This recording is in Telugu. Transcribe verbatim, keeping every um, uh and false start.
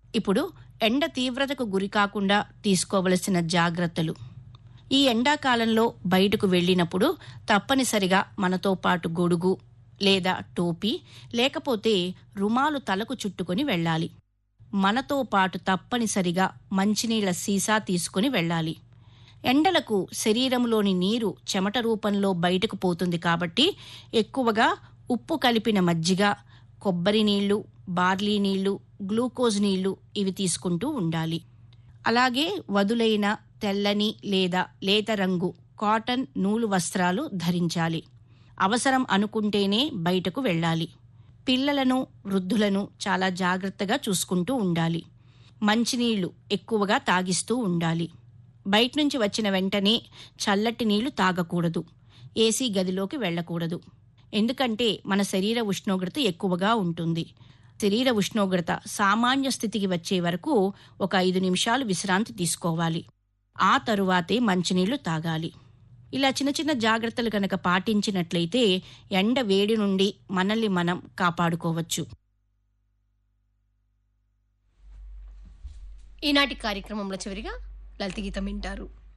ఇప్పుడు ఎండ తీవ్రతకు గురికాకుండా తీసుకోవలసిన జాగ్రత్తలు. ఈ ఎండాకాలంలో బయటకు వెళ్ళినప్పుడు తప్పనిసరిగా మనతో పాటు గొడుగు లేదా టోపీ లేకపోతే రుమాలు తలకు చుట్టుకొని వెళ్ళాలి. మనతో పాటు తప్పనిసరిగా మంచినీళ్ల సీసా తీసుకుని వెళ్ళాలి. ఎండలకు శరీరంలోని నీరు చెమట రూపంలో బయటకు పోతుంది కాబట్టి ఎక్కువగా ఉప్పు కలిపిన మజ్జిగ, కొబ్బరి నీళ్లు, బార్లీ నీళ్లు, గ్లూకోజ్ నీళ్లు ఇవి తీసుకుంటూ ఉండాలి. అలాగే వదులైన తెల్లని లేదా లేత రంగు కాటన్ నూలు వస్త్రాలు ధరించాలి. అవసరం అనుకుంటేనే బయటకు వెళ్ళాలి. పిల్లలను, వృద్ధులను చాలా జాగ్రత్తగా చూసుకుంటూ ఉండాలి. మంచినీళ్లు ఎక్కువగా తాగిస్తూ ఉండాలి. బయట నుంచి వచ్చిన వెంటనే చల్లటి నీళ్లు తాగకూడదు. ఏసీ గదిలోకి వెళ్ళకూడదు. ఎందుకంటే మన శరీర ఉష్ణోగ్రత ఎక్కువగా ఉంటుంది. శరీర ఉష్ణోగ్రత సామాన్య స్థితికి వచ్చే వరకు ఒక ఐదు నిమిషాలు విశ్రాంతి తీసుకోవాలి. ఆ తరువాతే మంచినీళ్లు తాగాలి. ఇలా చిన్న చిన్న జాగ్రత్తలు కనుక పాటించినట్లయితే ఎండ వేడి నుండి మనల్ని మనం కాపాడుకోవచ్చు. ఈనాటి కార్యక్రమంలో చివరిగా లలిత గీతం వింటారు.